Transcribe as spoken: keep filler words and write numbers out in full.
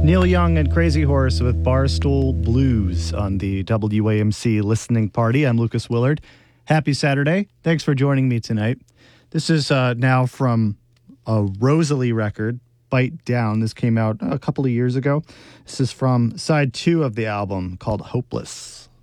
Neil Young and Crazy Horse with Barstool Blues on the W A M C Listening Party. I'm Lucas Willard. Happy Saturday. Thanks for joining me tonight. This is uh, now from a Rosalie record, Bite Down. This came out a couple of years ago. This is from side two of the album called Hopeless.